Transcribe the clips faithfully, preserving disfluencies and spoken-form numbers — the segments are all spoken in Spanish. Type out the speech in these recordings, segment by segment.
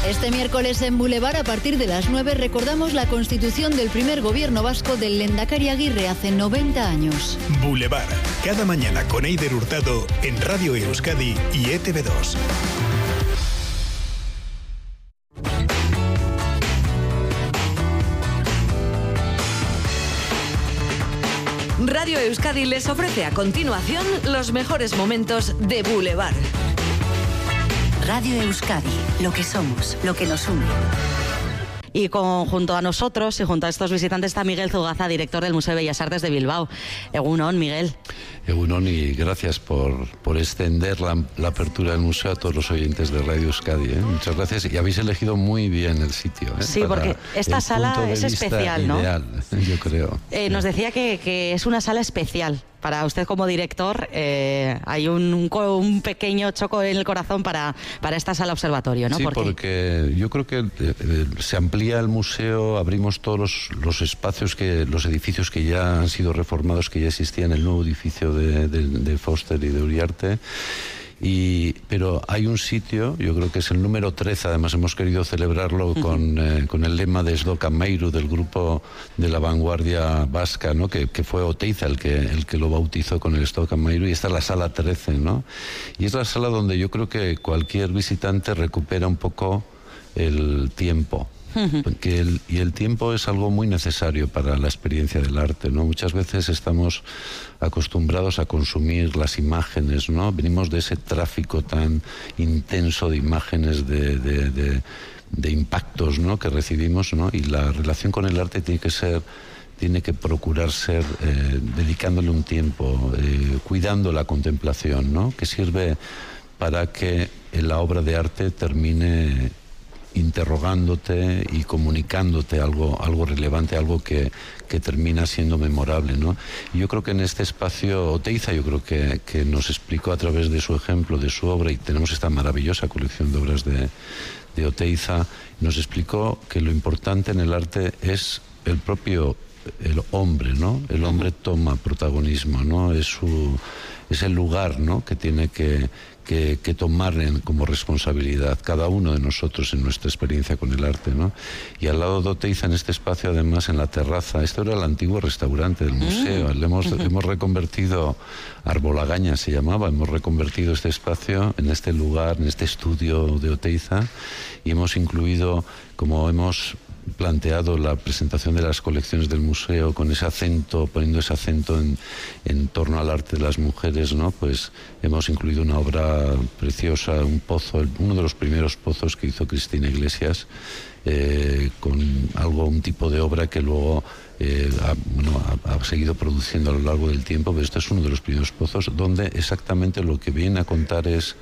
Este miércoles en Boulevard, a partir de las nueve, recordamos la constitución del primer gobierno vasco del Lehendakari Aguirre hace noventa años. Boulevard, cada mañana con Eider Hurtado en Radio Euskadi y E T V dos. Radio Euskadi les ofrece a continuación los mejores momentos de Boulevard. Radio Euskadi, lo que somos, lo que nos une. Y con, junto a nosotros y junto a estos visitantes está Miguel Zugaza, director del Museo de Bellas Artes de Bilbao. Egunon, Miguel. Egunon, y gracias por, por extender la, la apertura del museo a todos los oyentes de Radio Euskadi, ¿eh? Muchas gracias, y habéis elegido muy bien el sitio, ¿eh? Sí, porque esta sala es especial, ¿no? Ideal, yo creo. Eh, nos decía que, que es una sala especial. Para usted como director, eh, hay un, un, un pequeño choco en el corazón para, para esta sala observatorio, ¿no? Sí, ¿Por porque yo creo que eh, se amplía el museo, abrimos todos los, los espacios, que los edificios que ya han sido reformados, que ya existían, el nuevo edificio de, de, de Foster y de Uriarte. Y, pero hay un sitio, yo creo que es el número trece, además hemos querido celebrarlo con, eh, con el lema de Esdoca Meiru, del grupo de la vanguardia vasca, ¿no? que, que fue Oteiza el que, el que lo bautizó con el Esdoca Meiru, y esta es la sala trece, ¿no? Y es la sala donde yo creo que cualquier visitante recupera un poco el tiempo. Que el, y el tiempo es algo muy necesario para la experiencia del arte, ¿no? Muchas veces estamos acostumbrados a consumir las imágenes, ¿no? Venimos de ese tráfico tan intenso de imágenes, de, de, de, de impactos, ¿no? que recibimos, ¿no? Y la relación con el arte tiene que ser, tiene que procurar ser eh, dedicándole un tiempo, eh, cuidando la contemplación, ¿no? Que sirve para que la obra de arte termine interrogándote y comunicándote algo, algo relevante, algo que, que termina siendo memorable, ¿no? Y yo creo que en este espacio Oteiza, yo creo que, que nos explicó a través de su ejemplo, de su obra, y tenemos esta maravillosa colección de obras de, de Oteiza, nos explicó que lo importante en el arte es el propio el hombre, ¿no? El hombre toma protagonismo, ¿no? Es su, es el lugar, ¿no? que tiene que Que, que tomar en, como responsabilidad cada uno de nosotros en nuestra experiencia con el arte, ¿no? Y al lado de Oteiza, en este espacio, además, en la terraza, esto era el antiguo restaurante del museo, mm. le hemos, uh-huh. hemos reconvertido, Arbolagaña se llamaba, hemos reconvertido este espacio en este lugar, en este estudio de Oteiza, y hemos incluido, como hemos planteado la presentación de las colecciones del museo con ese acento, poniendo ese acento en, en torno al arte de las mujeres, ¿no? Pues hemos incluido una obra preciosa, un pozo, uno de los primeros pozos que hizo Cristina Iglesias, eh, con algo, un tipo de obra que luego eh, ha, bueno, ha, ha seguido produciendo a lo largo del tiempo, pero este es uno de los primeros pozos donde exactamente lo que viene a contar es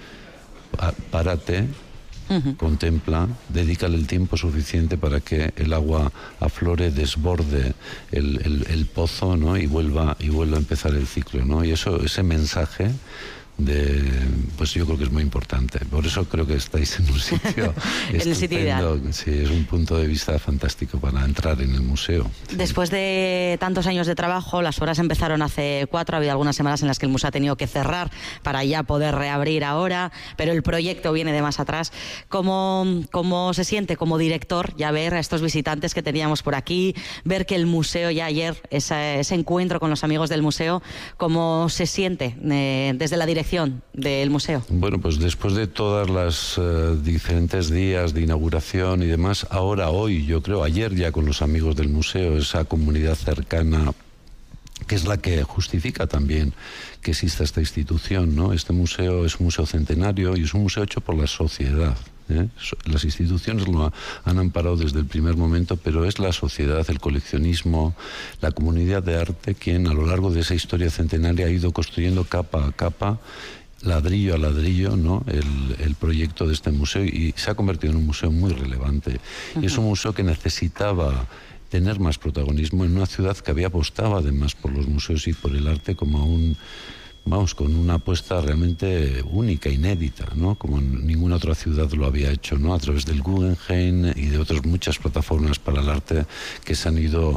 párate, Uh-huh. contempla, dedícale el tiempo suficiente para que el agua aflore, desborde el, el, el pozo, ¿no? y vuelva y vuelva a empezar el ciclo, ¿no? Y eso, ese mensaje de, pues yo creo que es muy importante. Por eso creo que estáis en un sitio en el sitio ideal. Sí, es un punto de vista fantástico para entrar en el museo. Sí. Después de tantos años de trabajo, las obras empezaron hace cuatro, ha habido algunas semanas en las que el museo ha tenido que cerrar para ya poder reabrir ahora, pero el proyecto viene de más atrás. ¿Cómo, cómo se siente como director ya ver a estos visitantes que teníamos por aquí, ver que el museo ya ayer, ese, ese encuentro con los amigos del museo, cómo se siente eh, desde la dirección del museo? Bueno, pues después de todas las uh, diferentes días de inauguración y demás, ahora, hoy, yo creo, ayer ya con los amigos del museo, esa comunidad cercana, que es la que justifica también que exista esta institución, ¿no? Este museo es un museo centenario y es un museo hecho por la sociedad, ¿eh? Las instituciones lo han amparado desde el primer momento, pero es la sociedad, el coleccionismo, la comunidad de arte quien a lo largo de esa historia centenaria ha ido construyendo capa a capa, ladrillo a ladrillo, ¿no? el, el proyecto de este museo, y se ha convertido en un museo muy relevante. Uh-huh. Y es un museo que necesitaba tener más protagonismo en una ciudad que había apostado además por los museos y por el arte como un, vamos, con una apuesta realmente única, inédita, ¿no? Como ninguna otra ciudad lo había hecho, ¿no? A través del Guggenheim y de otras muchas plataformas para el arte que se han ido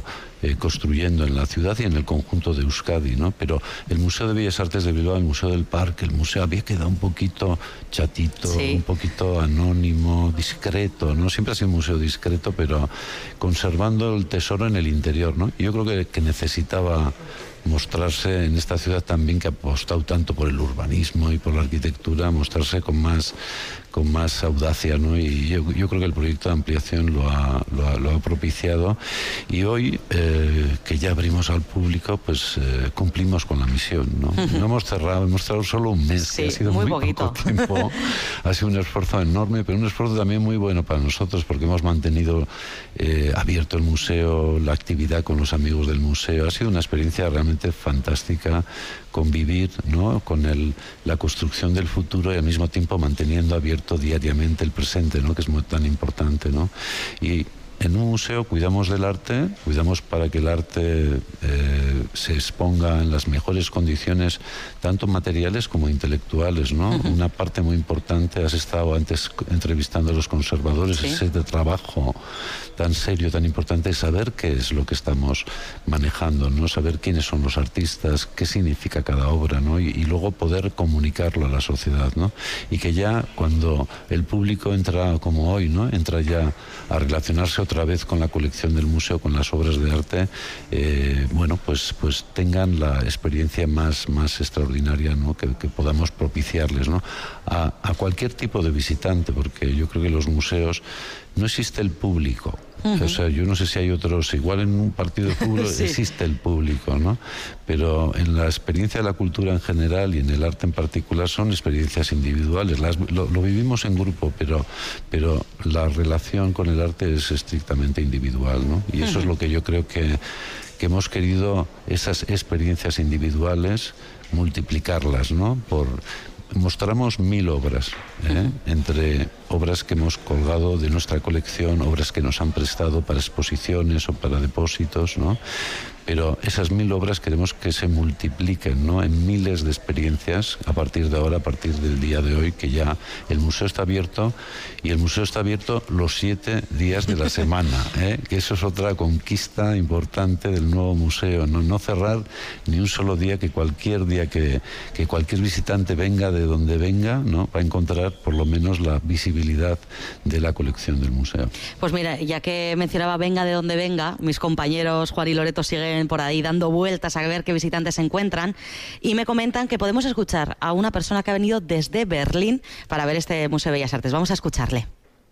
eh, construyendo en la ciudad y en el conjunto de Euskadi, ¿no? Pero el Museo de Bellas Artes de Bilbao, el Museo del Parque, el museo había quedado un poquito chatito, sí. un poquito anónimo, discreto, ¿no? Siempre ha sido un museo discreto, pero conservando el tesoro en el interior, ¿no? Y yo creo que, que necesitaba mostrarse en esta ciudad también, que ha apostado tanto por el urbanismo y por la arquitectura, mostrarse con más con más audacia, ¿no? Y yo, yo creo que el proyecto de ampliación lo ha, lo ha, lo ha propiciado, y hoy eh, que ya abrimos al público, pues eh, cumplimos con la misión, ¿no? Uh-huh. No hemos cerrado, hemos cerrado solo un mes, sí, que ha sido muy, muy poquito. poco tiempo, ha sido un esfuerzo enorme, pero un esfuerzo también muy bueno para nosotros, porque hemos mantenido eh, abierto el museo, la actividad con los amigos del museo. Ha sido una experiencia realmente fantástica, convivir, ¿no?, con el, la construcción del futuro y al mismo tiempo manteniendo abierto diariamente el presente, ¿no?, que es muy tan importante, ¿no? Y en un museo cuidamos del arte, cuidamos para que el arte eh, se exponga en las mejores condiciones, tanto materiales como intelectuales, ¿no? Uh-huh. Una parte muy importante, has estado antes entrevistando a los conservadores, ¿sí?, ese de trabajo tan serio, tan importante, es saber qué es lo que estamos manejando, ¿no? Saber quiénes son los artistas, qué significa cada obra, ¿no? Y, y luego poder comunicarlo a la sociedad, ¿no? Y que ya cuando el público entra, como hoy, ¿no?, entra ya a relacionarse otra vez con la colección del museo, con las obras de arte, eh, bueno, pues, pues tengan la experiencia más, más extraordinaria, ¿no?, que, que podamos propiciarles, ¿no?, a, a cualquier tipo de visitante, porque yo creo que los museos no existe el público. Uh-huh. O sea, yo no sé si hay otros, igual en un partido de fútbol sí. existe el público, ¿no? Pero en la experiencia de la cultura en general y en el arte en particular son experiencias individuales. Las, lo, lo vivimos en grupo, pero, pero la relación con el arte es estrictamente individual, ¿no? Y eso uh-huh. es lo que yo creo que, que hemos querido, esas experiencias individuales, multiplicarlas, ¿no? Por mostramos mil obras, ¿eh? Uh-huh. Entre obras que hemos colgado de nuestra colección, obras que nos han prestado para exposiciones o para depósitos, ¿no? Pero esas mil obras queremos que se multipliquen, ¿no?, en miles de experiencias a partir de ahora, a partir del día de hoy, que ya el museo está abierto, y el museo está abierto los siete días de la semana, ¿eh? Que eso es otra conquista importante del nuevo museo, ¿no? No cerrar ni un solo día, que cualquier día que, que cualquier visitante venga de donde venga, ¿no?, va a encontrar por lo menos la visibilidad de la colección del museo. Pues mira, ya que mencionaba venga de donde venga, mis compañeros Juan y Loreto siguen por ahí dando vueltas a ver qué visitantes se encuentran, y me comentan que podemos escuchar a una persona que ha venido desde Berlín para ver este Museo de Bellas Artes. Vamos a escucharle.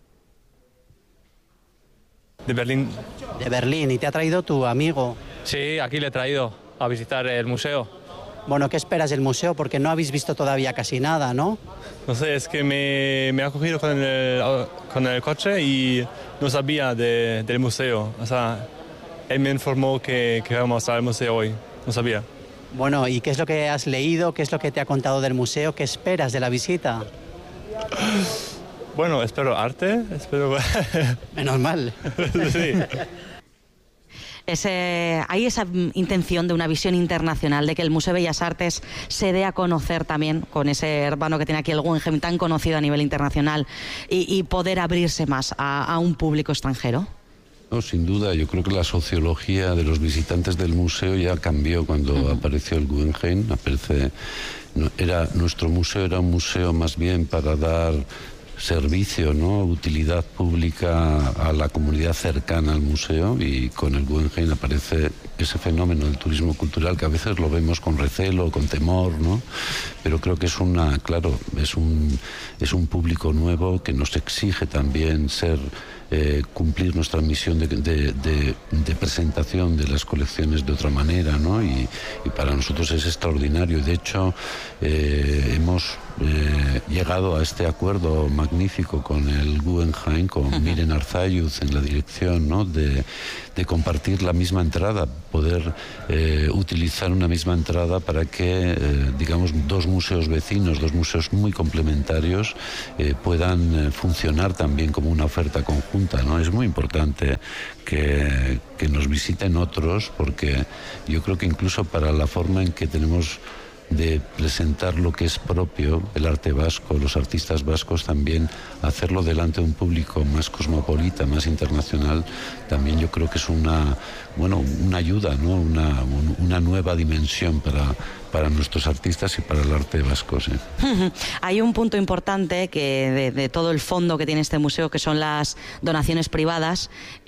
De Berlín. De Berlín, ¿y te ha traído tu amigo? Sí, aquí le he traído a visitar el museo. Bueno, ¿qué esperas del museo? Porque no habéis visto todavía casi nada, ¿no? No sé, es que me, me ha cogido con el, con el coche y no sabía de, del museo. O sea, él me informó que, que vamos al museo hoy, no sabía. Bueno, ¿y qué es lo que has leído? ¿Qué es lo que te ha contado del museo? ¿Qué esperas de la visita? Bueno, espero arte, espero... Menos mal. Sí. Ese, hay esa intención de una visión internacional, de que el Museo de Bellas Artes se dé a conocer también con ese hermano que tiene aquí el Guggenheim, tan conocido a nivel internacional, y, y poder abrirse más a, a un público extranjero. No, sin duda, yo creo que la sociología de los visitantes del museo ya cambió cuando uh-huh. apareció el Guggenheim. Aparece, no, era, nuestro museo era un museo más bien para dar servicio, ¿no?, utilidad pública a la comunidad cercana al museo, y con el Guggenheim aparece ese fenómeno del turismo cultural que a veces lo vemos con recelo, con temor, ¿no? Pero creo que es una, claro, es un, es un público nuevo que nos exige también ser Eh, cumplir nuestra misión de, de, de, de presentación de las colecciones de otra manera, ¿no? Y, y para nosotros es extraordinario. De hecho, eh, hemos eh, llegado a este acuerdo magnífico con el Guggenheim, con uh-huh. Miren Arzayuz en la dirección, ¿no?, de, de compartir la misma entrada, poder eh, utilizar una misma entrada para que, eh, digamos, dos museos vecinos, dos museos muy complementarios, eh, puedan eh, funcionar también como una oferta conjunta, ¿no? Es muy importante que, que nos visiten otros, porque yo creo que incluso para la forma en que tenemos de presentar lo que es propio, el arte vasco, los artistas vascos, también hacerlo delante de un público más cosmopolita, más internacional, también yo creo que es una, bueno, una ayuda, ¿no? Una, una nueva dimensión para, para nuestros artistas y para el arte vasco. ¿Sí? Hay un punto importante que de, de todo el fondo que tiene este museo, que son las donaciones privadas,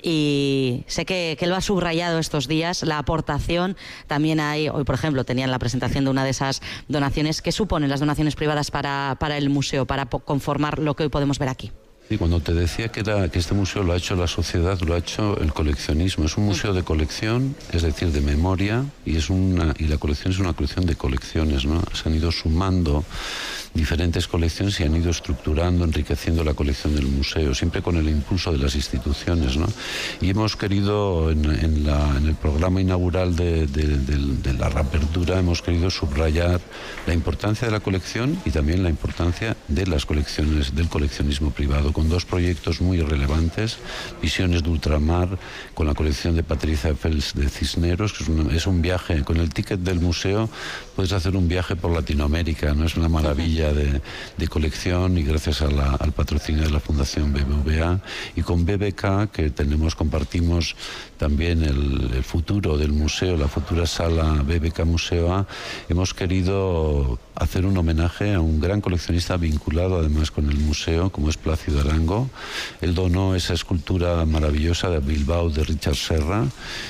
y sé que, que lo ha subrayado estos días, la aportación. También hay, hoy por ejemplo, tenían la presentación de una de esas donaciones. ¿Qué suponen las donaciones privadas para, para el museo, para conformar lo que hoy podemos ver aquí? Sí, cuando te decía que, era, que este museo lo ha hecho la sociedad, lo ha hecho el coleccionismo. Es un museo de colección, es decir, de memoria, y, es una, y la colección es una colección de colecciones, ¿no? Se han ido sumando diferentes colecciones y han ido estructurando, enriqueciendo la colección del museo, siempre con el impulso de las instituciones, ¿no? Y hemos querido, en, en, la, en el programa inaugural de, de, de, de la reapertura, hemos querido subrayar la importancia de la colección y también la importancia de las colecciones, del coleccionismo privado, con dos proyectos muy relevantes: Visiones de Ultramar, con la colección de Patricia Fels de Cisneros, que es, una, es un viaje, con el ticket del museo puedes hacer un viaje por Latinoamérica, ¿no? Es una maravilla de, de colección, y gracias a la, al patrocinio de la Fundación B B V A, y con B B K, que tenemos, compartimos también el, el futuro del museo, la futura sala B B K Museo A, hemos querido hacer un homenaje a un gran coleccionista vinculado además con el museo, como es Plácido Arango. Él donó esa escultura maravillosa de Bilbao de Richard Serra,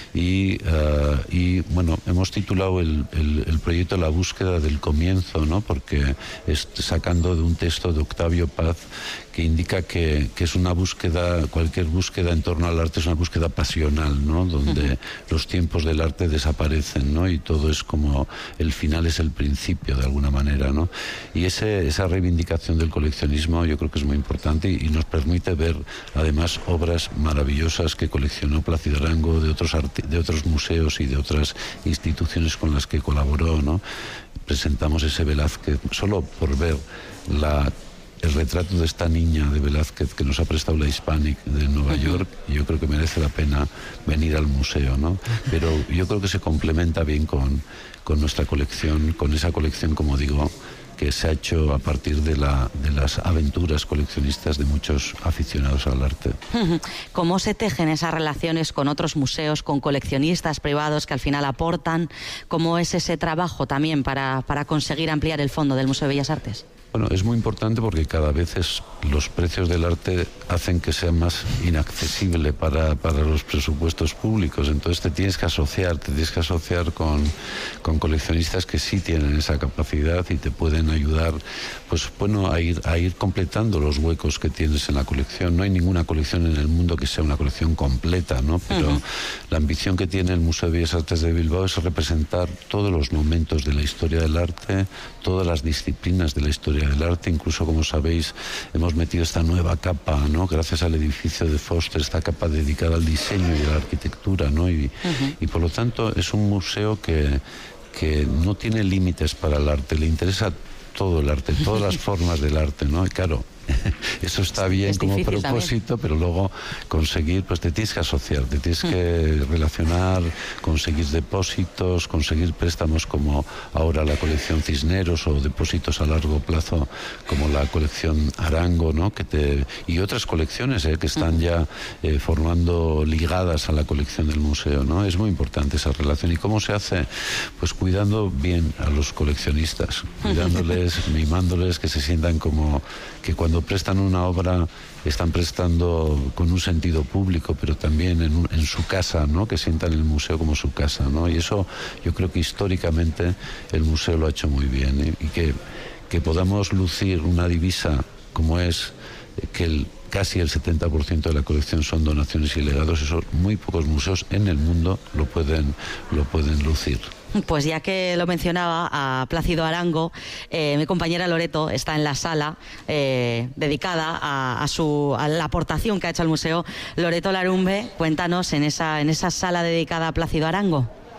y, uh, y bueno, hemos titulado el, el, el proyecto La búsqueda del comienzo, ¿no? Porque es sacando de un texto de Octavio Paz, que indica que, que es una búsqueda, cualquier búsqueda en torno al arte es una búsqueda pasional, ¿no? Donde uh-huh. los tiempos del arte desaparecen, ¿no? Y todo es como, el final es el principio, de alguna manera, ¿no? Y ese, esa reivindicación del coleccionismo yo creo que es muy importante, y, y nos permite ver además obras maravillosas que coleccionó Plácido Arango, de otros, arti- de otros museos y de otras instituciones con las que colaboró, ¿no? Presentamos ese Velázquez, solo por ver la el retrato de esta niña de Velázquez que nos ha prestado la Hispanic de Nueva uh-huh. York, y yo creo que merece la pena venir al museo, ¿no? Pero yo creo que se complementa bien con, con nuestra colección, con esa colección, como digo, que se ha hecho a partir de, la, de las aventuras coleccionistas de muchos aficionados al arte. ¿Cómo se tejen esas relaciones con otros museos, con coleccionistas privados que al final aportan? ¿Cómo es ese trabajo también para, para conseguir ampliar el fondo del Museo de Bellas Artes? Bueno, es muy importante porque cada vez es, los precios del arte hacen que sea más inaccesible para, para los presupuestos públicos. Entonces te tienes que asociar, te tienes que asociar con, con coleccionistas que sí tienen esa capacidad y te pueden ayudar, pues bueno, a ir, a ir completando los huecos que tienes en la colección. No hay ninguna colección en el mundo que sea una colección completa, ¿no? Pero uh-huh. la ambición que tiene el Museo de Bellas Artes de Bilbao es representar todos los momentos de la historia del arte, todas las disciplinas de la historia del arte. Incluso, como sabéis, hemos metido esta nueva capa, ¿no? Gracias al edificio de Foster, esta capa dedicada al diseño y a la arquitectura, ¿no? Y, uh-huh. y por lo tanto es un museo que, que no tiene límites para el arte, le interesa todo el arte, todas las formas del arte, ¿no? Y claro, eso está bien es como propósito, también. Pero luego conseguir, pues te tienes que asociar, te tienes mm. que relacionar, conseguir depósitos, conseguir préstamos como ahora la colección Cisneros, o depósitos a largo plazo como la colección Arango, ¿no? Que te, y otras colecciones ¿eh? que están mm. ya eh, formando ligadas a la colección del museo, ¿no? Es muy importante esa relación. ¿Y cómo se hace? Pues cuidando bien a los coleccionistas, cuidándoles, mimándoles, que se sientan como que cuando prestan una obra están prestando con un sentido público, pero también en, un, en su casa, ¿no? Que sientan el museo como su casa, ¿no? Y eso yo creo que históricamente el museo lo ha hecho muy bien, ¿eh? Y que, que podamos lucir una divisa como es que el, casi el setenta por ciento de la colección son donaciones y legados, eso muy pocos museos en el mundo lo pueden, lo pueden lucir. Pues ya que lo mencionaba a Plácido Arango, eh, mi compañera Loreto está en la sala eh, dedicada a, a, su, a la aportación que ha hecho al museo. Loreto Larumbe, cuéntanos en esa, en esa sala dedicada a Plácido Arango.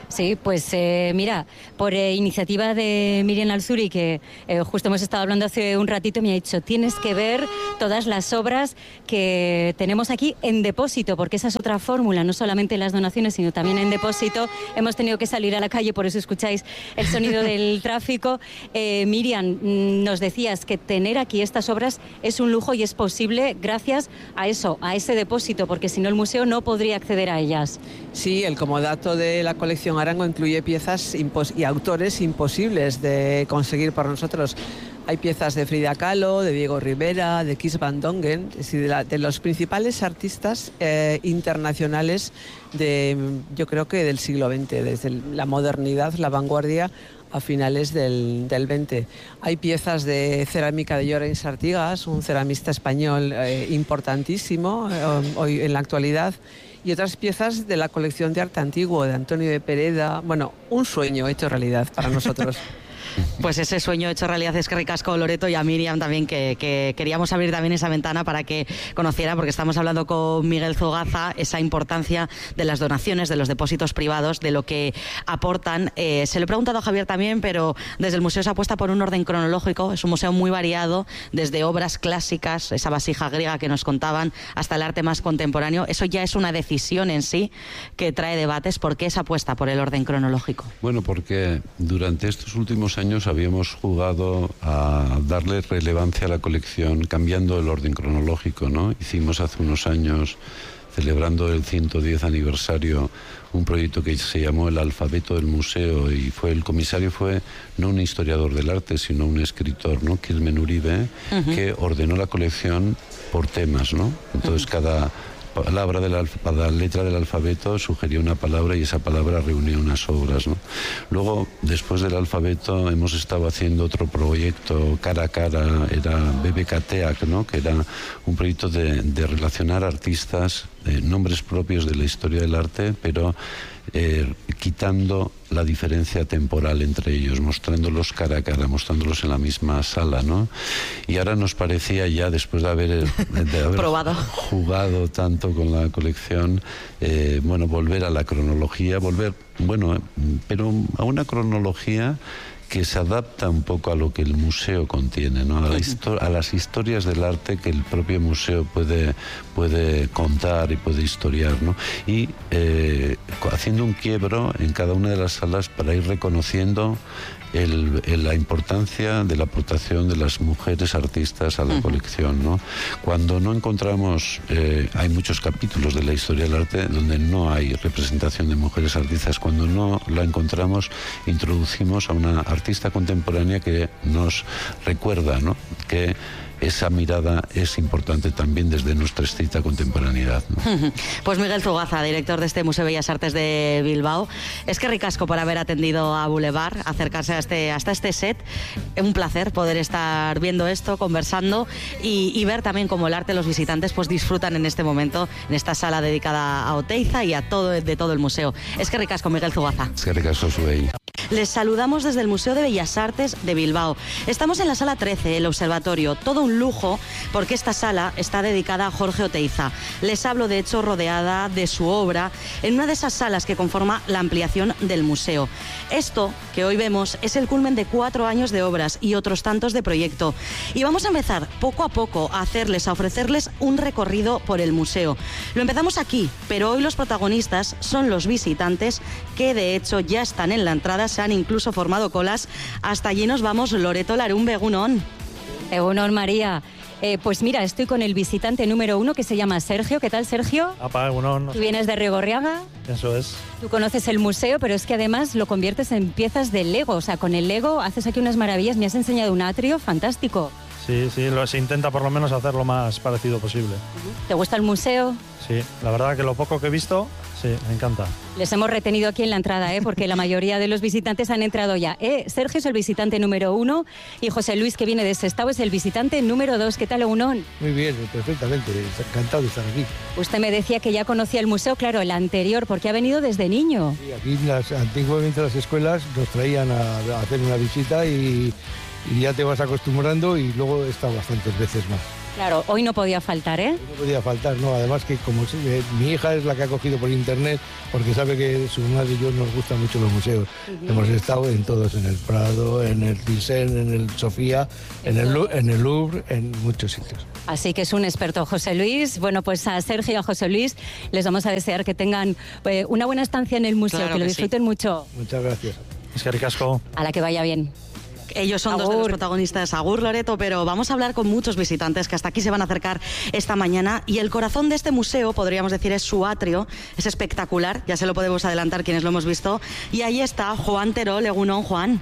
Sí, pues eh, mira, por eh, iniciativa de Miriam Alzuri, que eh, justo hemos estado hablando hace un ratito, me ha dicho, tienes que ver todas las obras que tenemos aquí en depósito, porque esa es otra fórmula, no solamente las donaciones, sino también en depósito. Hemos tenido que salir a la calle, por eso escucháis el sonido del tráfico. Eh, Miriam, nos decías que tener aquí estas obras es un lujo y es posible gracias a eso, a ese depósito, porque si no el museo no podría acceder a ellas. Sí, el comodato de la colección Arango incluye piezas y autores imposibles de conseguir por nosotros. Hay piezas de Frida Kahlo, de Diego Rivera, de Kees van Dongen, es decir, de, la, de los principales artistas eh, internacionales de, yo creo que del siglo veinte, desde la modernidad, la vanguardia, a finales del, del veinte. Hay piezas de cerámica de Llorens Artigas, un ceramista español eh, importantísimo eh, hoy en la actualidad, y otras piezas de la colección de arte antiguo de Antonio de Pereda. Bueno, un sueño hecho realidad para nosotros. Pues ese sueño hecho realidad es que ricasco, Loreto, y a Miriam también, que, que queríamos abrir también esa ventana para que conociera, porque estamos hablando con Miguel Zugaza, esa importancia de las donaciones, de los depósitos privados, de lo que aportan. Eh, se lo he preguntado a Javier también, pero desde el museo se apuesta por un orden cronológico. Es un museo muy variado, desde obras clásicas, esa vasija griega que nos contaban, hasta el arte más contemporáneo. Eso ya es una decisión en sí que trae debates. ¿Por qué esa apuesta por el orden cronológico? Bueno, porque durante estos últimos años habíamos jugado a darle relevancia a la colección cambiando el orden cronológico, ¿no? Hicimos hace unos años, celebrando el ciento diez aniversario, un proyecto que se llamó El alfabeto del museo, y fue el comisario fue no un historiador del arte, sino un escritor, ¿no? Quilmen Uribe, uh-huh. que ordenó la colección por temas, ¿no? Entonces uh-huh. cada palabra de la, cada letra del alfabeto sugería una palabra y esa palabra reunía unas obras, ¿no? Luego, después del alfabeto, hemos estado haciendo otro proyecto cara a cara, era B B K Teak, ¿no? Que era un proyecto de, de relacionar artistas, de nombres propios de la historia del arte, pero eh, quitando la diferencia temporal entre ellos, mostrándolos cara a cara, mostrándolos en la misma sala, ¿no? Y ahora nos parecía ya, después de haber, de haber probado, jugado tanto con la colección, eh, bueno, volver a la cronología, volver, bueno, pero a una cronología que se adapta un poco a lo que el museo contiene, ¿no? A, la histo- a las historias del arte que el propio museo puede, puede contar y puede historiar, ¿no? Y eh, haciendo un quiebro en cada una de las salas para ir reconociendo el, el, la importancia de la aportación de las mujeres artistas a la uh-huh. colección, ¿no? Cuando no encontramos, eh, hay muchos capítulos de la historia del arte donde no hay representación de mujeres artistas. Cuando no la encontramos, introducimos a una artista contemporánea que nos recuerda, ¿no? que esa mirada es importante también desde nuestra estricta contemporaneidad, ¿no? Pues Miguel Zugaza, director de este Museo Bellas Artes de Bilbao, es que ricasco por haber atendido a Boulevard, acercarse a este, hasta este set. Es un placer poder estar viendo esto, conversando y, y ver también cómo el arte de los visitantes pues disfrutan en este momento, en esta sala dedicada a Oteiza y a todo, de todo el museo. Es que ricasco, Miguel Zugaza. Es que ricasco, Suey. Les saludamos desde el Museo de Bellas Artes de Bilbao. Estamos en la sala trece, el observatorio, todo un lujo porque esta sala está dedicada a Jorge Oteiza. Les hablo de hecho rodeada de su obra en una de esas salas que conforma la ampliación del museo. Esto que hoy vemos es el culmen de cuatro años de obras y otros tantos de proyecto. Y vamos a empezar poco a poco a hacerles, a ofrecerles un recorrido por el museo. Lo empezamos aquí, pero hoy los protagonistas son los visitantes que de hecho ya están en la entrada, se han incluso formado colas. Hasta allí nos vamos, Loreto Larumbe, Egunon. Egunon, María. Eh, pues mira, estoy con el visitante número uno que se llama Sergio. ¿Qué tal, Sergio? Apa, Egunon. Tú vienes de Rigorriaga. Eso es. Tú conoces el museo, pero es que además lo conviertes en piezas de Lego. O sea, con el Lego haces aquí unas maravillas. Me has enseñado un atrio fantástico. Sí, sí, lo, se intenta por lo menos hacer lo más parecido posible. ¿Te gusta el museo? Sí, la verdad que lo poco que he visto, sí, me encanta. Les hemos retenido aquí en la entrada, ¿eh? Porque la mayoría de los visitantes han entrado ya. ¿eh? Sergio es el visitante número uno y José Luis, que viene de Sestao, es el visitante número dos. ¿Qué tal, Egunon? Muy bien, perfectamente, encantado de estar aquí. Usted me decía que ya conocía el museo, claro, el anterior, porque ha venido desde niño. Sí, aquí las, antiguamente las escuelas nos traían a, a hacer una visita y... y ya te vas acostumbrando y luego he estado bastantes veces más. Claro, hoy no podía faltar, ¿eh? No podía faltar, no. Además que como eh, mi hija es la que ha cogido por internet, porque sabe que su madre y yo nos gustan mucho los museos. Uh-huh. Hemos estado en todos, en el Prado, en el Thyssen, en el Sofía, en el, en el Louvre, en muchos sitios. Así que es un experto, José Luis. Bueno, pues a Sergio y a José Luis les vamos a desear que tengan eh, una buena estancia en el museo, claro que, que lo disfruten sí. mucho. Muchas gracias. Es que ricasco. A la que vaya bien. Ellos son Agur. Dos de los protagonistas, Agur, Loreto, pero vamos a hablar con muchos visitantes que hasta aquí se van a acercar esta mañana y el corazón de este museo, podríamos decir, es su atrio, es espectacular, ya se lo podemos adelantar quienes lo hemos visto, y ahí está Juan Terol, egunon, Juan.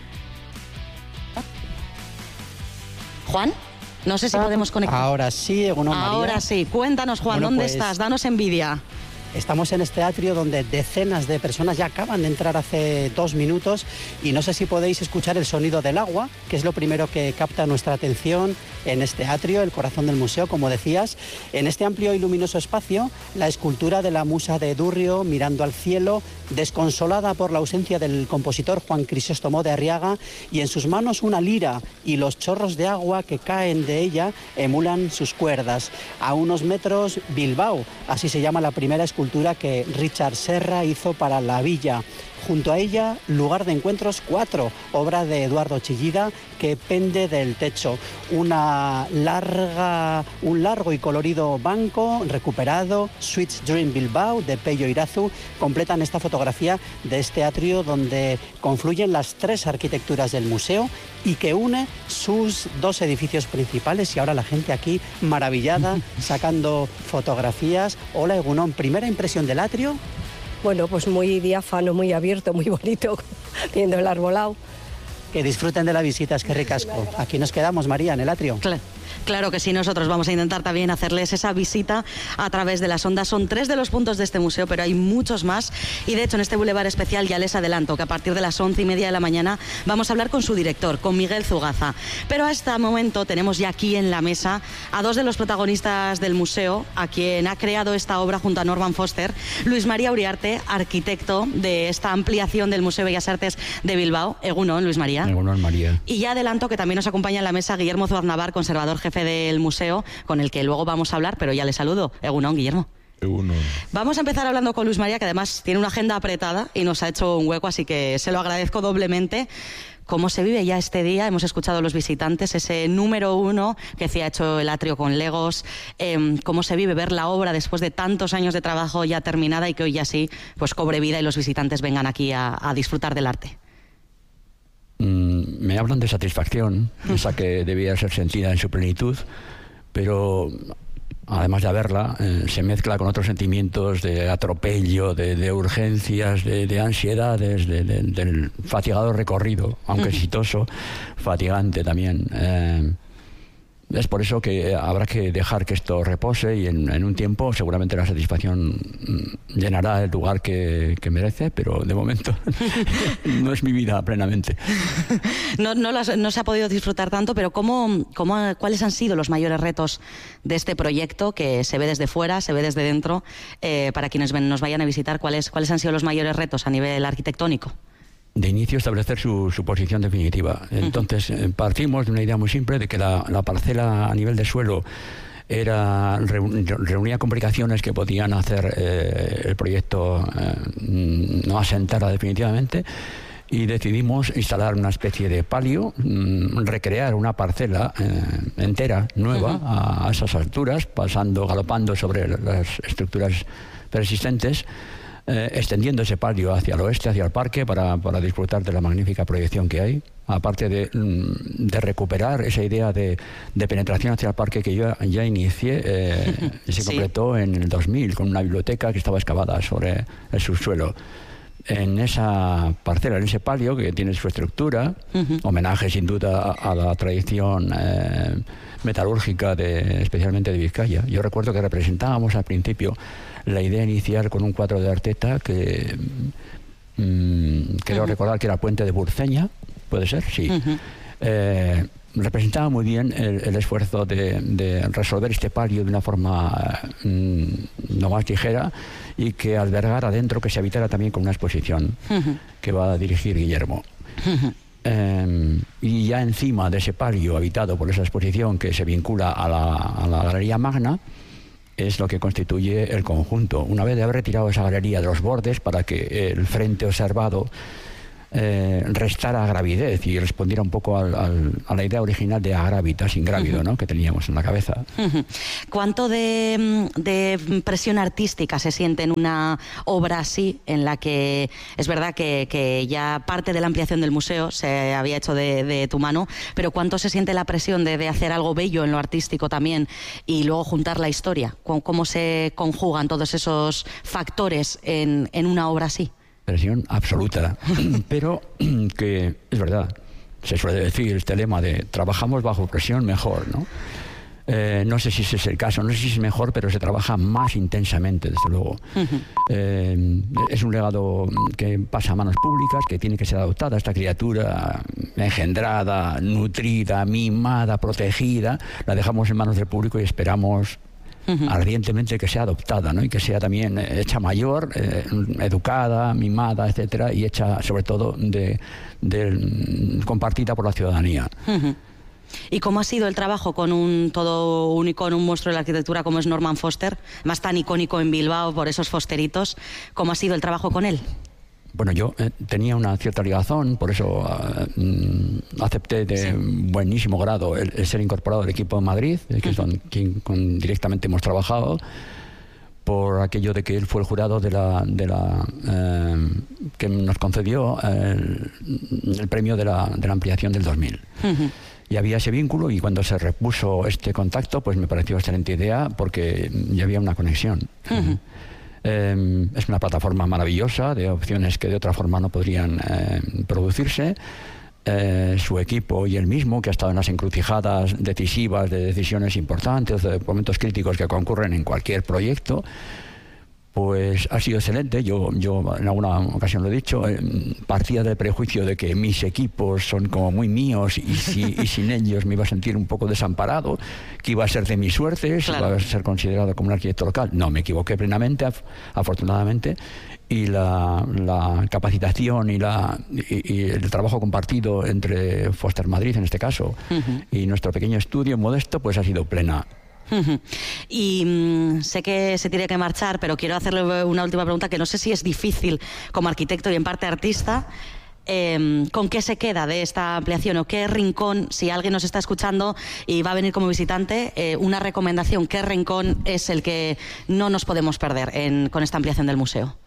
Juan, no sé si podemos conectar. Ahora sí, egunon, María. Ahora sí, cuéntanos, Juan, bueno, ¿dónde pues... estás? Danos envidia. Estamos en este atrio donde decenas de personas ya acaban de entrar hace dos minutos y no sé si podéis escuchar el sonido del agua, que es lo primero que capta nuestra atención en este atrio, el corazón del museo, como decías. En este amplio y luminoso espacio, la escultura de la musa de Durrio mirando al cielo, desconsolada por la ausencia del compositor Juan Crisóstomo de Arriaga, y en sus manos una lira y los chorros de agua que caen de ella emulan sus cuerdas. A unos metros, Bilbao, así se llama la primera escultura que Richard Serra hizo para la villa. Junto a ella, Lugar de Encuentros cuatro, obra de Eduardo Chillida, que pende del techo. Una larga, un largo y colorido banco recuperado, Sweet Dream Bilbao, de Pello Irazu, completan esta fotografía de este atrio donde confluyen las tres arquitecturas del museo y que une sus dos edificios principales. Y ahora la gente aquí maravillada, sacando fotografías. Hola, egunon, primera impresión del atrio. Bueno, pues muy diáfano, muy abierto, muy bonito, viendo el arbolado. Que disfruten de la visita, es que ricasco. Aquí nos quedamos, María, en el atrio. Claro. Claro que sí, nosotros vamos a intentar también hacerles esa visita a través de las ondas. Son tres de los puntos de este museo, pero hay muchos más. Y de hecho, en este Boulevard especial ya les adelanto que a partir de las once y media de la mañana vamos a hablar con su director, con Miguel Zugaza. Pero a este momento tenemos ya aquí en la mesa a dos de los protagonistas del museo, a quien ha creado esta obra junto a Norman Foster, Luis María Uriarte, arquitecto de esta ampliación del Museo Bellas Artes de Bilbao. Egunon, Luis María. Egunon, María. Y ya adelanto que también nos acompaña en la mesa Guillermo Zuaznavar, conservador jefe del museo, con el que luego vamos a hablar, pero ya le saludo. Egunon, Guillermo. Egunon. Vamos a empezar hablando con Luis María, que además tiene una agenda apretada y nos ha hecho un hueco, así que se lo agradezco doblemente. ¿Cómo se vive ya este día? Hemos escuchado a los visitantes, ese número uno que se ha hecho el atrio con Legos. Eh, ¿Cómo se vive ver la obra después de tantos años de trabajo ya terminada y que hoy ya sí pues cobre vida y los visitantes vengan aquí a, a disfrutar del arte? Me hablan de satisfacción, esa que debía ser sentida en su plenitud, pero además de haberla, eh, se mezcla con otros sentimientos de atropello, de, de urgencias, de, de ansiedades, de, de, del fatigador recorrido, aunque exitoso, fatigante también. Eh, Es por eso que habrá que dejar que esto repose y en, en un tiempo seguramente la satisfacción llenará el lugar que, que merece, pero de momento no es mi vida plenamente. No, no, las, no se ha podido disfrutar tanto, pero ¿cómo, cómo, ¿cuáles han sido los mayores retos de este proyecto que se ve desde fuera, se ve desde dentro? Eh, para quienes ven, nos vayan a visitar, ¿cuáles, ¿cuáles han sido los mayores retos a nivel arquitectónico? De inicio establecer su, su posición definitiva. Entonces uh-huh. partimos de una idea muy simple de que la, la parcela a nivel de suelo era reunía complicaciones que podían hacer eh, el proyecto eh, no asentarla definitivamente, y decidimos instalar una especie de palio, mmm, recrear una parcela eh, entera, nueva, uh-huh. a, a esas alturas, pasando, galopando sobre las estructuras persistentes, Eh, extendiendo ese palio hacia el oeste, hacia el parque, para, para disfrutar de la magnífica proyección que hay, aparte de, de recuperar esa idea de, de penetración hacia el parque que yo ya inicié, eh, y se sí. completó en el dos mil con una biblioteca que estaba excavada sobre el subsuelo. En esa parcela, en ese palio que tiene su estructura, uh-huh. homenaje sin duda a, a la tradición eh, metalúrgica, de, especialmente de Vizcaya. Yo recuerdo que representábamos al principio la idea inicial con un cuadro de Arteta que mmm, creo uh-huh. recordar que era Puente de Burceña, ¿puede ser? Sí. Uh-huh. Eh, representaba muy bien el, el esfuerzo de, de resolver este palio de una forma mmm, no más ligera, y que albergara adentro, que se habitara también con una exposición uh-huh. que va a dirigir Guillermo. Uh-huh. Eh, y ya encima de ese palio habitado por esa exposición que se vincula a la, a la Galería Magna, es lo que constituye el conjunto. Una vez de haber retirado esa galería de los bordes para que el frente observado eh, restara gravidez y respondiera un poco al, al, a la idea original de agrávitas, ingrávido, ¿no?, que teníamos en la cabeza. ¿Cuánto de, de presión artística se siente en una obra así, en la que es verdad que, que ya parte de la ampliación del museo se había hecho de, de tu mano, pero cuánto se siente la presión de, de hacer algo bello en lo artístico también y luego juntar la historia? ¿Cómo, cómo se conjugan todos esos factores en, en una obra así? Presión absoluta, pero que es verdad, se suele decir este lema de trabajamos bajo presión mejor, ¿no? Eh, no sé si ese es el caso, no sé si es mejor, pero se trabaja más intensamente, desde luego. Uh-huh. eh, es un legado que pasa a manos públicas, que tiene que ser adoptada, esta criatura engendrada, nutrida, mimada, protegida, la dejamos en manos del público y esperamos Uh-huh. ardientemente que sea adoptada, ¿no?, y que sea también hecha mayor, eh, educada, mimada, etcétera, y hecha sobre todo de, de compartida por la ciudadanía. Uh-huh. ¿Y cómo ha sido el trabajo con un todo un icono, un monstruo de la arquitectura como es Norman Foster, más tan icónico en Bilbao por esos fosteritos? ¿Cómo ha sido el trabajo con él? Bueno, yo eh, tenía una cierta ligazón, por eso uh, acepté de sí. buenísimo grado el, el ser incorporado al equipo de Madrid, eh, que uh-huh. es con quien con, directamente hemos trabajado, por aquello de que él fue el jurado de la, de la eh, que nos concedió el, el premio de la, de la ampliación del dos mil. Uh-huh. Y había ese vínculo, y cuando se repuso este contacto, pues me pareció excelente idea, porque ya había una conexión. Uh-huh. Eh, es una plataforma maravillosa de opciones que de otra forma no podrían eh, producirse. Eh, su equipo y él mismo, que ha estado en las encrucijadas decisivas de decisiones importantes, de momentos críticos que concurren en cualquier proyecto, pues ha sido excelente. Yo, yo en alguna ocasión lo he dicho, eh, partía del prejuicio de que mis equipos son como muy míos y, si, y sin ellos me iba a sentir un poco desamparado, que iba a ser de mi suerte, si claro. iba a ser considerado como un arquitecto local. No, me equivoqué plenamente, af afortunadamente, y la, la capacitación y, la, y, y el trabajo compartido entre Foster Madrid, en este caso, uh-huh. y nuestro pequeño estudio modesto, pues ha sido plena. Uh-huh. Y mmm, sé que se tiene que marchar, pero quiero hacerle una última pregunta que no sé si es difícil como arquitecto y en parte artista. Eh, ¿Con qué se queda de esta ampliación o qué rincón, si alguien nos está escuchando y va a venir como visitante, eh, una recomendación, qué rincón es el que no nos podemos perder en, con esta ampliación del museo?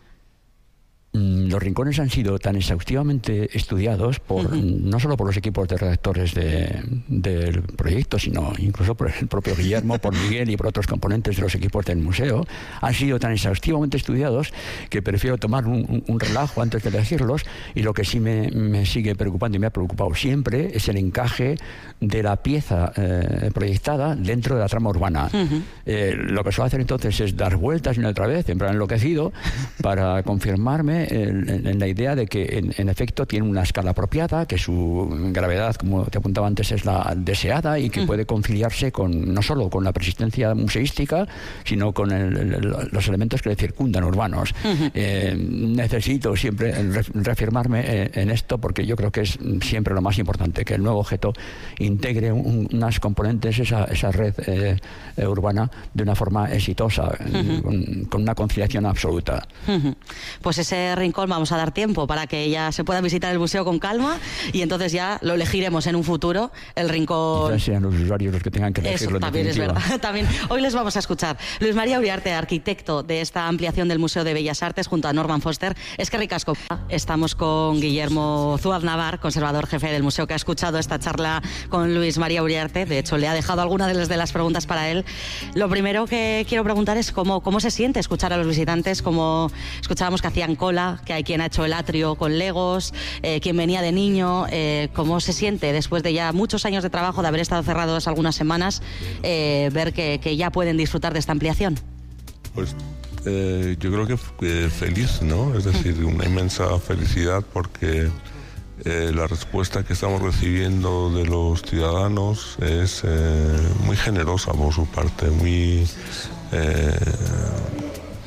Los rincones han sido tan exhaustivamente estudiados por, uh-huh. no solo por los equipos de redactores de, del proyecto, sino incluso por el propio Guillermo, por Miguel y por otros componentes de los equipos del museo. Han sido tan exhaustivamente estudiados que prefiero tomar un, un relajo antes de elegirlos, y lo que sí me, me sigue preocupando y me ha preocupado siempre es el encaje de la pieza eh, proyectada dentro de la trama urbana. Uh-huh. eh, lo que suelo hacer entonces es dar vueltas una y otra vez, en plan enloquecido, para confirmarme En, en la idea de que en, en efecto tiene una escala apropiada, que su gravedad, como te apuntaba antes, es la deseada y que uh-huh. puede conciliarse con no solo con la persistencia museística, sino con el, el, los elementos que le circundan urbanos. Uh-huh. eh, necesito siempre re, reafirmarme en, en esto, porque yo creo que es siempre lo más importante, que el nuevo objeto integre un, unas componentes, esa, esa red eh, urbana de una forma exitosa, uh-huh. con, con una conciliación absoluta. Uh-huh. Pues ese rincón vamos a dar tiempo para que ya se pueda visitar el museo con calma, y entonces ya lo elegiremos en un futuro, el rincón. Quizás sean los usuarios los que tengan que elegirlo. Eso también es verdad. También hoy les vamos a escuchar. Luis María Uriarte, arquitecto de esta ampliación del Museo de Bellas Artes junto a Norman Foster. Es que ricasco. Estamos con Guillermo Zuaznavar, conservador jefe del museo, que ha escuchado esta charla con Luis María Uriarte. De hecho, le ha dejado algunas de las, de las preguntas para él. Lo primero que quiero preguntar es cómo, cómo se siente escuchar a los visitantes, como escuchábamos que hacían cola, que hay quien ha hecho el atrio con legos, eh, quien venía de niño, eh, cómo se siente después de ya muchos años de trabajo, de haber estado cerrados algunas semanas, eh, ver que, que ya pueden disfrutar de esta ampliación. Pues eh, yo creo que eh, feliz, ¿no? Es decir, una inmensa felicidad, porque eh, la respuesta que estamos recibiendo de los ciudadanos es eh, muy generosa por su parte, muy... Eh,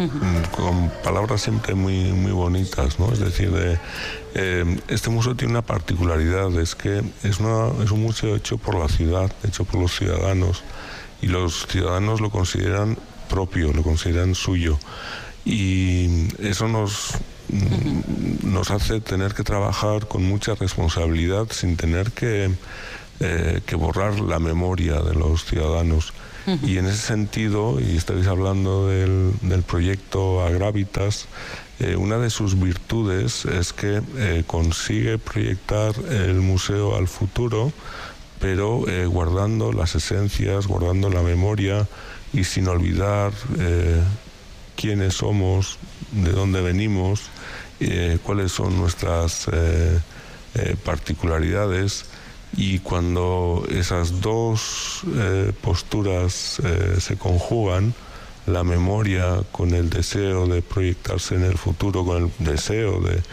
con palabras siempre muy, muy bonitas, ¿no? Es decir, de, eh, este museo tiene una particularidad, es que es, una, es un museo hecho por la ciudad, hecho por los ciudadanos, y los ciudadanos lo consideran propio, lo consideran suyo, y eso nos, nos hace tener que trabajar con mucha responsabilidad sin tener que, eh, que borrar la memoria de los ciudadanos. Y en ese sentido, y estáis hablando del, del proyecto Agravitas, eh, una de sus virtudes es que eh, consigue proyectar el museo al futuro, pero eh, guardando las esencias, guardando la memoria y sin olvidar eh, quiénes somos, de dónde venimos, eh, cuáles son nuestras eh, eh, particularidades. Y cuando esas dos eh, posturas eh, se conjugan, la memoria con el deseo de proyectarse en el futuro, con el deseo de,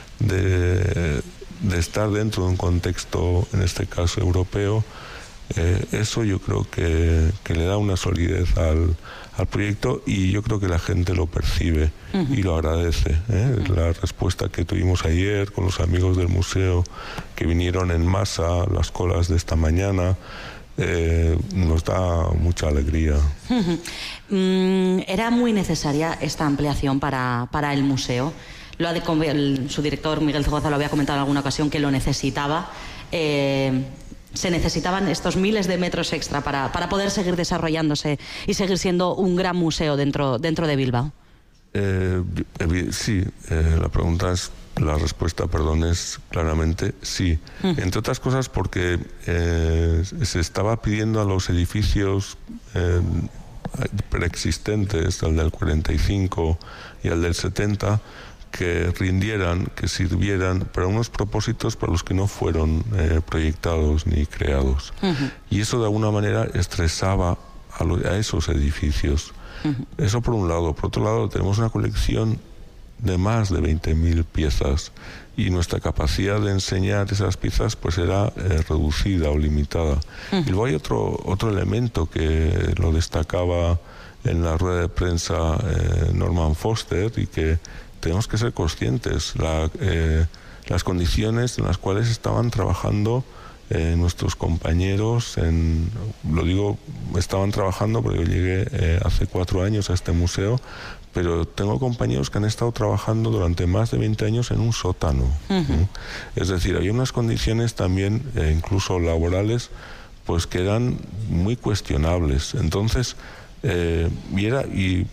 de, de estar dentro de un contexto, en este caso europeo, eh, eso yo creo que, que le da una solidez al, al proyecto, y yo creo que la gente lo percibe uh-huh. y lo agradece, ¿eh? Uh-huh. La respuesta que tuvimos ayer con los amigos del museo que vinieron en masa, las colas de esta mañana, eh, nos da mucha alegría. Uh-huh. Mm, ¿Era muy necesaria esta ampliación para, para el museo? Lo ha de, el, su director Miguel Cegoza lo había comentado en alguna ocasión, que lo necesitaba. Eh, se necesitaban estos miles de metros extra para, para poder seguir desarrollándose y seguir siendo un gran museo dentro, dentro de Bilbao. Eh, sí, eh, la pregunta es, la respuesta, perdón, es claramente sí. Mm. Entre otras cosas porque eh, se estaba pidiendo a los edificios eh, preexistentes, al del cuarenta y cinco y al del setenta, que rindieran, que sirvieran para unos propósitos para los que no fueron eh, proyectados ni creados. Uh-huh. Y eso de alguna manera estresaba a, lo, a esos edificios. Uh-huh. Eso por un lado. Por otro lado, tenemos una colección de más de veinte mil piezas y nuestra capacidad de enseñar esas piezas pues era eh, reducida o limitada. Uh-huh. Y luego hay otro, otro elemento que lo destacaba en la rueda de prensa eh, Norman Foster, y que tenemos que ser conscientes, la, eh, las condiciones en las cuales estaban trabajando eh, nuestros compañeros, en, lo digo, estaban trabajando porque yo llegué eh, hace cuatro años a este museo, pero tengo compañeros que han estado trabajando durante más de veinte años en un sótano. Uh-huh. ¿sí? Es decir, había unas condiciones también, eh, incluso laborales, pues que eran muy cuestionables. Entonces, Eh, y, era, y,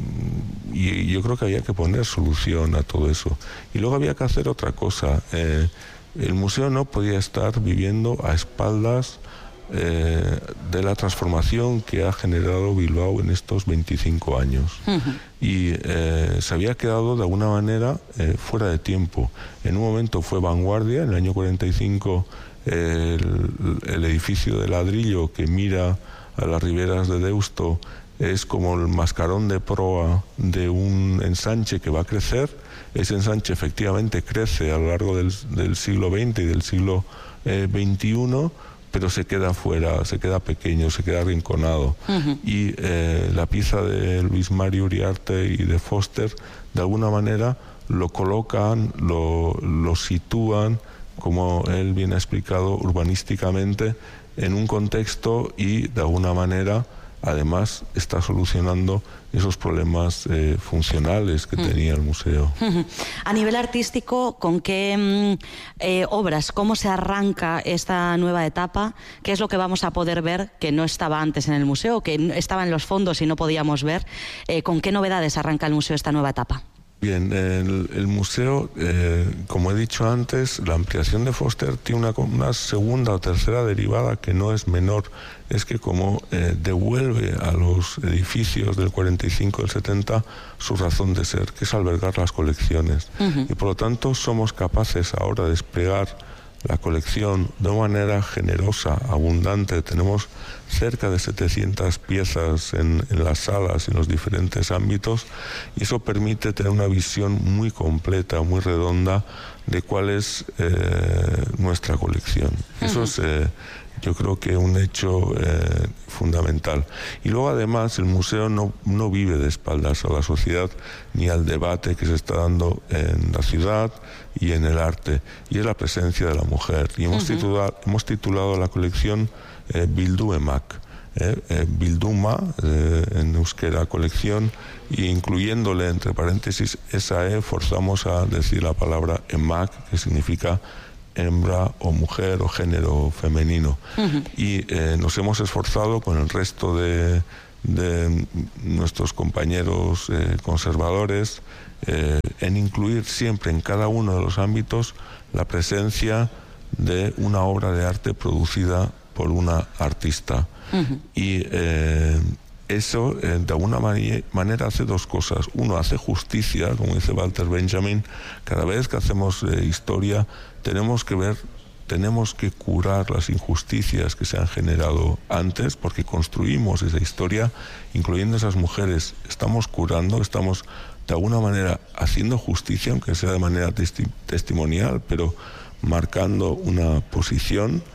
y yo creo que había que poner solución a todo eso. Y luego había que hacer otra cosa. Eh, el museo no podía estar viviendo a espaldas eh, de la transformación que ha generado Bilbao en estos veinticinco años. Uh-huh. Y eh, se había quedado de alguna manera eh, fuera de tiempo. En un momento fue vanguardia, en el año cuarenta y cinco eh, el, el edificio de ladrillo que mira a las riberas de Deusto es como el mascarón de proa de un ensanche que va a crecer. Ese ensanche efectivamente crece a lo largo del, del siglo veinte y del siglo eh, veintiuno, pero se queda fuera, se queda pequeño, se queda arrinconado. Uh-huh. Y eh, la pieza de Luis Mario Uriarte y de Foster, de alguna manera, lo colocan, lo, lo sitúan, como él bien ha explicado, urbanísticamente, en un contexto, y de alguna manera además está solucionando esos problemas eh, funcionales que mm. tenía el museo. A nivel artístico, ¿con qué eh, obras, cómo se arranca esta nueva etapa? ¿Qué es lo que vamos a poder ver que no estaba antes en el museo, que estaba en los fondos y no podíamos ver? Eh, ¿Con qué novedades arranca el museo esta nueva etapa? Bien, el, el museo, eh, como he dicho antes, la ampliación de Foster tiene una, una segunda o tercera derivada que no es menor. Es que como eh, devuelve a los edificios del cuarenta y cinco y del setenta su razón de ser, que es albergar las colecciones. Uh-huh. Y por lo tanto somos capaces ahora de desplegar la colección de una manera generosa, abundante. Tenemos cerca de setecientas piezas en, en las salas, en los diferentes ámbitos, y eso permite tener una visión muy completa, muy redonda de cuál es eh, nuestra colección. Uh-huh. Eso es, eh, yo creo que un hecho eh, fundamental. Y luego además el museo no, no vive de espaldas a la sociedad ni al debate que se está dando en la ciudad y en el arte, y es la presencia de la mujer. Y hemos, uh-huh. titulado, hemos titulado la colección eh, Bildu Emak, eh, eh, Bilduma, eh, en euskera colección, y incluyéndole entre paréntesis esa E, forzamos a decir la palabra Emak, que significa hembra o mujer o género femenino. Uh-huh. Y eh, nos hemos esforzado con el resto de, de nuestros compañeros eh, conservadores eh, en incluir siempre en cada uno de los ámbitos la presencia de una obra de arte producida por una artista. Uh-huh. Y eh, eso eh, de alguna mani- manera hace dos cosas. Uno, hace justicia, como dice Walter Benjamin. Cada vez que hacemos eh, historia tenemos que ver, tenemos que curar las injusticias que se han generado antes, porque construimos esa historia, incluyendo esas mujeres. Estamos curando, estamos de alguna manera haciendo justicia, aunque sea de manera testi- testimonial, pero marcando una posición.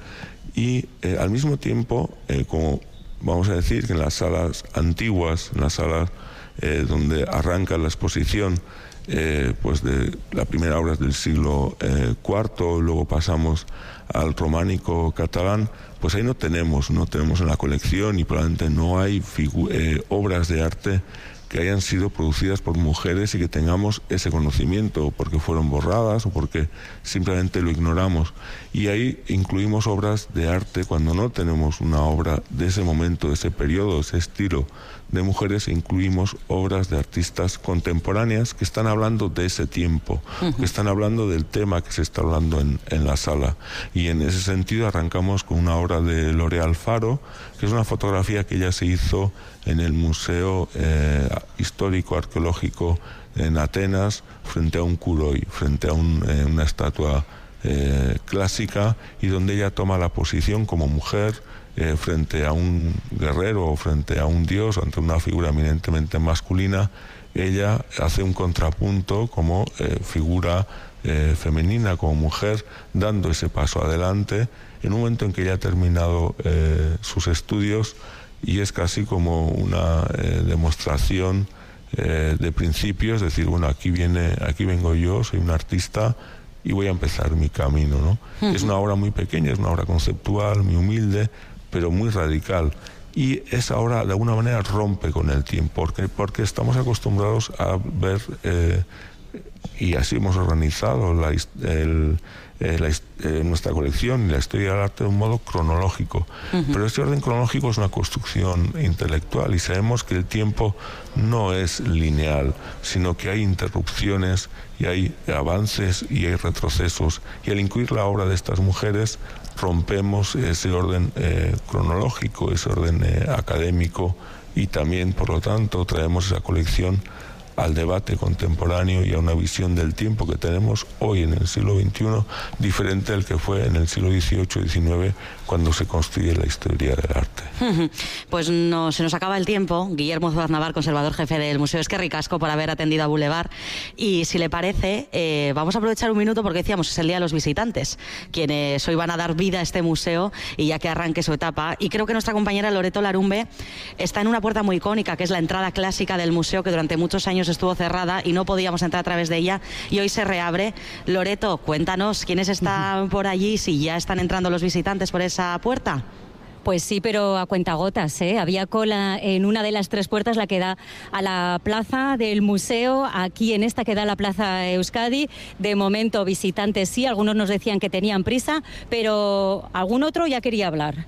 Y eh, al mismo tiempo, eh, como vamos a decir que en las salas antiguas, en las salas eh, donde arranca la exposición, eh, pues de la primera obra es del siglo eh, cuarto, luego pasamos al románico catalán, pues ahí no tenemos, no tenemos en la colección y probablemente no hay figu- eh, obras de arte que hayan sido producidas por mujeres y que tengamos ese conocimiento, porque fueron borradas o porque simplemente lo ignoramos. Y ahí incluimos obras de arte cuando no tenemos una obra de ese momento, de ese periodo, de ese estilo de mujeres, e incluimos obras de artistas contemporáneas que están hablando de ese tiempo, uh-huh. que están hablando del tema que se está hablando en, en la sala. Y en ese sentido arrancamos con una obra de Lore Alfaro, que es una fotografía que ella se hizo en el Museo eh, Histórico Arqueológico en Atenas, frente a un kuroi, frente a un, eh, una estatua eh, clásica, y donde ella toma la posición como mujer eh, frente a un guerrero o frente a un dios, ante una figura eminentemente masculina. Ella hace un contrapunto como eh, figura eh, femenina, como mujer, dando ese paso adelante en un momento en que ella ha terminado eh, sus estudios, y es casi como una eh, demostración eh, de principios, es decir, bueno, aquí viene, aquí vengo yo, soy un artista y voy a empezar mi camino, ¿no? Uh-huh. Es una obra muy pequeña, es una obra conceptual, muy humilde, pero muy radical. Y esa obra de alguna manera rompe con el tiempo, porque, porque estamos acostumbrados a ver, eh, y así hemos organizado la, el, eh, la, eh, nuestra colección y la historia del arte de un modo cronológico. Uh-huh. Pero este orden cronológico es una construcción intelectual, y sabemos que el tiempo no es lineal, sino que hay interrupciones y hay avances y hay retrocesos. Y al incluir la obra de estas mujeres rompemos ese orden eh, cronológico, ese orden eh, académico, y también, por lo tanto, traemos esa colección al debate contemporáneo y a una visión del tiempo que tenemos hoy en el siglo veintiuno, diferente al que fue en el siglo dieciocho diecinueve, cuando se construye la historia del arte. Pues no, se nos acaba el tiempo. Guillermo Zuaznavar, conservador jefe del Museo, es que ricasco por haber atendido a Boulevard. Y si le parece, eh, vamos a aprovechar un minuto, porque decíamos, es el Día de los Visitantes, quienes hoy van a dar vida a este museo y ya que arranque su etapa. Y creo que nuestra compañera Loreto Larumbe está en una puerta muy icónica, que es la entrada clásica del museo, que durante muchos años estuvo cerrada y no podíamos entrar a través de ella, y hoy se reabre. Loreto, cuéntanos quiénes están por allí, si ya están entrando los visitantes por esa puerta. Pues sí, pero a cuentagotas, ¿eh? Había cola en una de las tres puertas, la que da a la plaza del museo, aquí en esta que da a la plaza Euskadi. De momento visitantes sí, algunos nos decían que tenían prisa, pero algún otro ya quería hablar.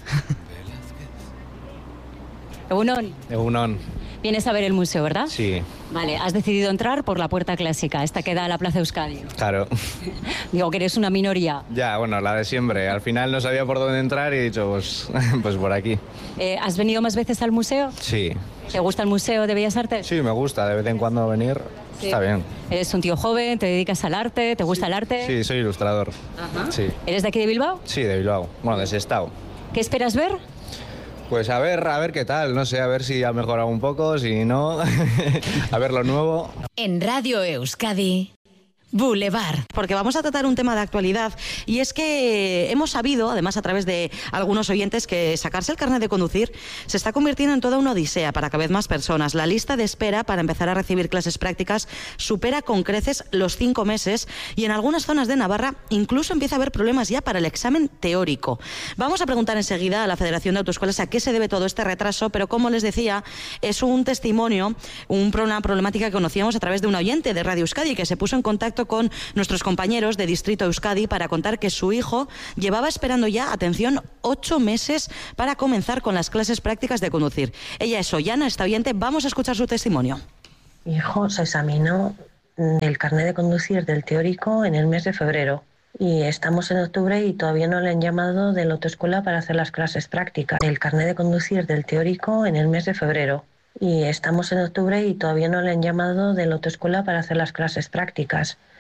Egunon. Egunon. Vienes a ver el museo, ¿verdad? Sí. Vale, has decidido entrar por la puerta clásica, esta que da a la plaza Euskadi. Claro. Digo que eres una minoría. Ya, bueno, la de siempre. Al final no sabía por dónde entrar y he dicho, pues, pues por aquí. Eh, ¿Has venido más veces al museo? Sí. ¿Te gusta el Museo de Bellas Artes? Sí, me gusta, de vez en cuando venir. Sí. Está bien. Eres un tío joven, te dedicas al arte, ¿te gusta el arte? Sí, soy ilustrador. Ajá. Sí. ¿Eres de aquí de Bilbao? Sí, de Bilbao. Bueno, de Sestao. ¿Qué esperas ver? Pues a ver, a ver qué tal, no sé, a ver si ha mejorado un poco, si no, a ver lo nuevo. En Radio Euskadi, Boulevard. Porque vamos a tratar un tema de actualidad y es que hemos sabido, además a través de algunos oyentes, que sacarse el carnet de conducir se está convirtiendo en toda una odisea para cada vez más personas. La lista de espera para empezar a recibir clases prácticas supera con creces los cinco meses y en algunas zonas de Navarra incluso empieza a haber problemas ya para el examen teórico. Vamos a preguntar enseguida a la Federación de Autoescuelas a qué se debe todo este retraso, pero como les decía, es un testimonio, una problemática que conocíamos a través de un oyente de Radio Euskadi que se puso en contacto con nuestros compañeros de Distrito Euskadi para contar que su hijo llevaba esperando ya, atención, ocho meses para comenzar con las clases prácticas de conducir. Ella es Ollana, esta oyente, vamos a escuchar su testimonio. Mi hijo se examinó el carnet de conducir del teórico en el mes de febrero y estamos en octubre y todavía no le han llamado de la autoescuela para hacer las clases prácticas. El carnet de conducir del teórico en el mes de febrero. Y estamos en octubre y todavía no le han llamado de la autoescuela para hacer las clases prácticas.